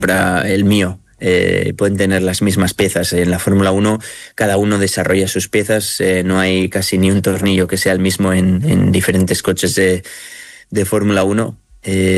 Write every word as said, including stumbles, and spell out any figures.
para el mío. Eh, pueden tener las mismas piezas. En la Fórmula uno cada uno desarrolla sus piezas, eh, no hay casi ni un tornillo que sea el mismo en, en diferentes coches de, de Fórmula uno. Eh,